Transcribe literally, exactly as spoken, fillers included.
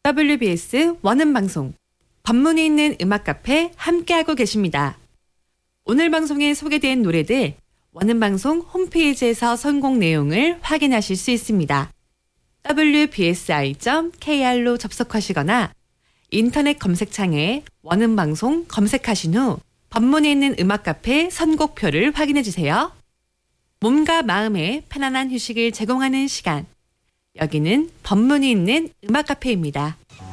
더블유비에스 원음방송 법문이 있는 음악 카페 함께하고 계십니다. 오늘 방송에 소개된 노래들 원음방송 홈페이지에서 선곡 내용을 확인하실 수 있습니다. 더블유비에스아이 닷 케이알로 접속하시거나 인터넷 검색창에 원음방송 검색하신 후 법문이 있는 음악 카페 선곡표를 확인해 주세요. 몸과 마음에 편안한 휴식을 제공하는 시간. 여기는 법문이 있는 음악 카페입니다.